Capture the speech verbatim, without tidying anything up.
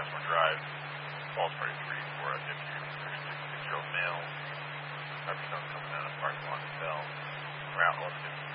Passmore Drive, Falls Party three for a fifty-six-year-old male. Harvey Stone coming down a parking lot in Bell. We're out eleven fifty